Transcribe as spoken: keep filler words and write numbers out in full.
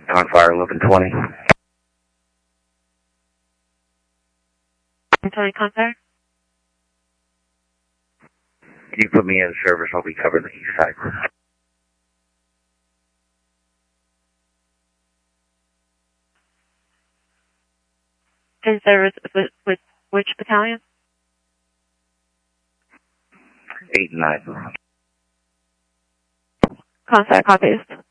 On fire, eleven twenty. twenty contact. Can you put me in service? I'll be covering the east side. In service with, with which battalion? Eight and nine. Contact copies.